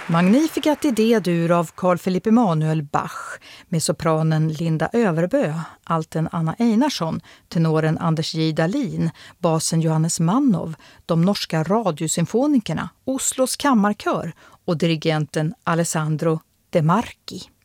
Magnificat i D-dur av Carl Philipp Emanuel Bach med sopranen Linda Överbö, alten Anna Einarsson, tenoren Anders J. Dahlin, basen Johannes Mannov, de norska radiosymfonikerna, Oslos kammarkör och dirigenten Alessandro De Marchi.